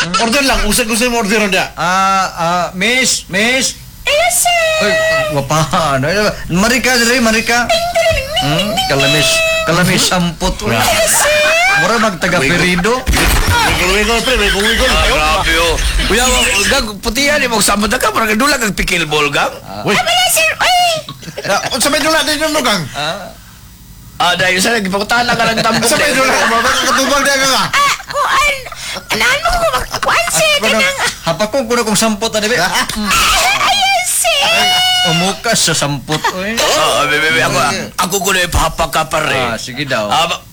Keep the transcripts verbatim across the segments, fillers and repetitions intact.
Order lang, usag-usag mo order dia. Ah, ah, miss, miss. Yes, sir. Ay, wapahan. Marika diri, Marika. Hmm, kalamis, kalamis samput. Mura magtaga-perido. Wigol-wigol, pre, wigol-wigol. Ah, grabe oh. Kuya, gag putihan ni mo samot na ka para dula kag pickleball gang. Uy, Abala, sir. Ay. unsa may dula din yung gang? Ah, Ah, dahil sa nagpakutahan lang ka ng tambok. Unsa may dula? Makakatubag dia ka. Ah, kuan. Anahan mo ko magkuan, sir. Kanang... hapak ko kuna kung samput na dibe. Yes, sir. Umukas sa samput. Oy. Ah, bebe, bebe, ako, ako ko na ipahapak ka pare. Ah, sige daw. Ah, ba-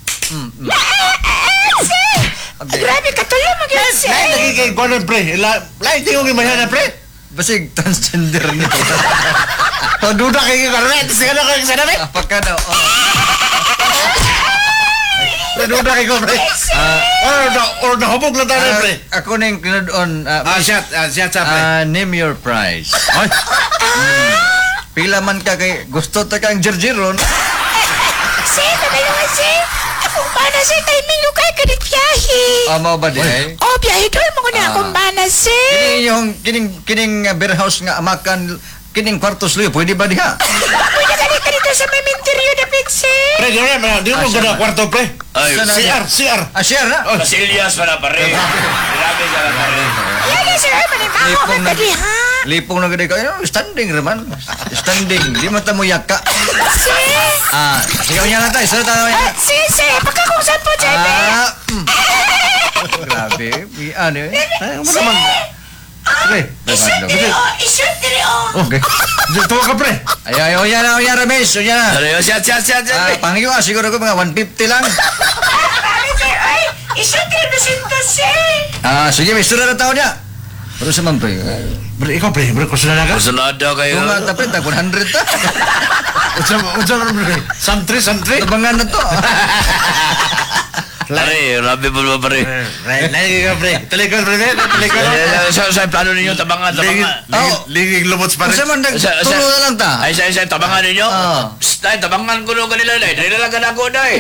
Sir. Grabe ka tuloy mag-yan, sir. Lain lagi kay Gordon, pre. Lain tingog yung mahina, pre. Basig transgender ni. Duda kay Gordon, sige na kay sana, pre. Apak ka daw. Oh. Duda kay Gordon, pre. Or na, or nahubog lang tayo, Ah, pre. ako na yung kinudon. Ah, shot, ah, shot sa, pre. Ah, name your price. Ay, Pila man ka kay gusto ta kang jerjeron. Sir, kagayon, sir. Akong bana, sir. Timing yung kay kanit biyahe. Amo ba di ay? Oh, biyahe doon mo na Ah. akong bana, sir. Kini yung kining kining uh, beer house nga amakan kining kwartos liyo pwede ba diha? Pwede ka dito dito sa mementeryo na pig, sir. pre, gano'n, di mo Ah, gano'n siya, kwarto, pre. Ay, Sana- C R, C R. Ah, share na. Casillas para pare. Grabe ka lang pare. Yan na, sir. Ay, manibago ka Lipong na ka di, ha? Lipong na gede kayo standing raman. Standing, di man ta mo yaka. Sir. Ah, sigaw niya na tayo. Sa tayo Ah, niya. sir, sir. Baka kung saan po dyan, eh. Ah, mm. Grabe, bi ano eh. Ay, ano naman? Pre, Isut diri, oh. Isut diri, oh. Okay. dito ka, pre. Ay, ay, o yan na, o yan na, miss, o yan na. Ano yun? Siya, siya, siya, siya. Ah, pangyo ah, siguro ko mga one fifty lang. Ay, sir. Ay, isut diri, dusinto, sir. Ah, sige, miss, tura na tao niya. Pero sa man, pre. Pre, ikaw, pre, pre, kusunod ka? Kusunada kayo. Kung nga, tapit, tag one hundred ta. Unsa, unsa, pre. Santri, santri. Tabangan na to. Pare, grabe po ba pare? Pre, lagi ka, pre. Tuloy ka, pre. Tuloy ka. Sa sa plano ninyo tabangan, Ligig, tabangan. Oh. ligig lumots pa rin. Kasi man, nag- Sa- sa- tulo na lang ta. Ay, sa isa, tabangan ninyo? Ah. Psst, ay, tabangan ko nung kanila, dahil dahil lang ako, dahil.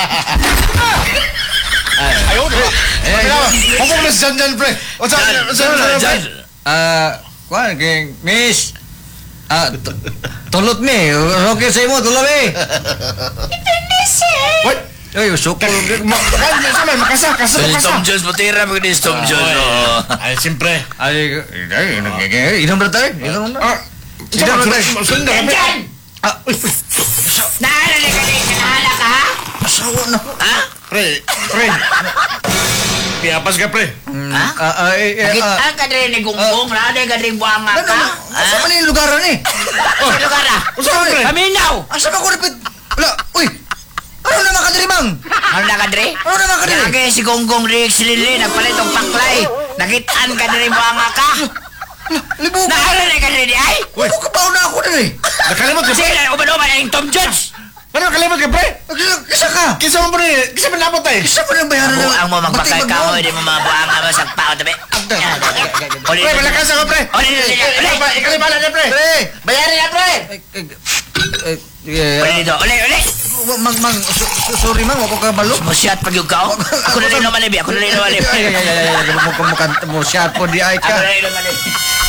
Ayaw, pre. Hubog na si Jan Jan, pre. Unsa, Jan, unsa, Jan, unsa, Jan. pre. Ah, kuan kay miss. Ah, tu- tulot mi. Okay sa imo, tulot mi. Hindi, sir. What? Oy, usok. Kan, sa may makasa, kasa, Si makasa. Tom Jones, putira mo ni Tom Jones. oo. Ay, siyempre. Ay, ay, ay, inom na tayo. Inom na. Ah, Inom na tayo. Sunda ka, pre. Jan! Ah, uy, uy. Nahalala ka din. Nahala ka, ha? Asawa na. Ha? Pre, pre. Piapas ka, pre. Mm, Ha? Ah, ay, ay, ah. Kita ka din ni Gunggong. Nada ka din buanga Ano, ka. asa man yung lugar ni? Sa lugar, ha? Unsa ka, pre? Paminaw! Asa ba ko repit? Wala, uy. Ano na makadirimang? Ano na ka, Dre? Ano na makadiri? Lagi si Gonggong Rix Lili, nagpalit ang paklay. Nakitaan ka din buanga ka. Libo ka. Nahalala ka din, ay? Uy, kapaw na ako din eh. Nakalimot ka, pre. Sige, uman-uman ang Tom Jones. Ano nakalimot ka, pre? Isa ka. Kisa mo, pre. Kisa mo napot, eh. Isa pa ng bayaran Ang na. ang mo magpakay ka mo, hindi mo mabuanga mo sa pao, tabi. Ulit, Pre, malakas ako, pre. ulit, ulit, ulit. Ikalimala na, pre. Pre. Bayarin na, pre. Eh, eh, Ulit dito, ulit, ulit. Mang, mang, su- su- sorry mang, wako ka balo. Musyat pag yung kao. Ako na rin naman, Libi. Ako na rin naman, Libi. Ay, ay, ay, ay, ay, mo mo mo mo shot po di ay Ako ka. na rin naman, Libi.